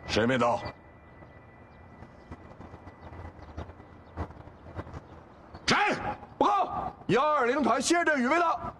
谁没到？ 谁？报告，120团谢振宇没到。